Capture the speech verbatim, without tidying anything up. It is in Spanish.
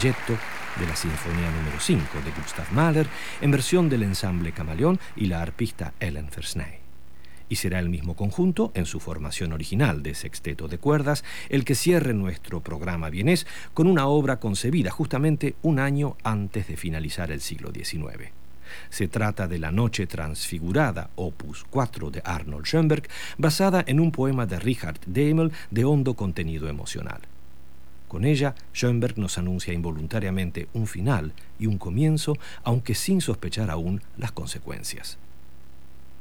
Rigoletto de la Sinfonía número cinco de Gustav Mahler en versión del ensamble Camaleón y la arpista Ellen Versney. Y será el mismo conjunto, en su formación original de sexteto de cuerdas, el que cierre nuestro programa vienés con una obra concebida justamente un año antes de finalizar el siglo diecinueve. Se trata de La Noche Transfigurada, opus cuatro de Arnold Schoenberg, basada en un poema de Richard Dehmel de hondo contenido emocional. Con ella, Schoenberg nos anuncia involuntariamente un final y un comienzo, aunque sin sospechar aún las consecuencias.